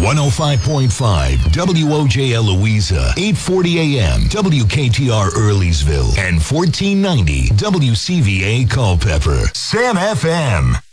105.5 WOJL Louisa, 840 AM WKTR Earleysville, and 1490 WCVA Culpeper. Sam FM.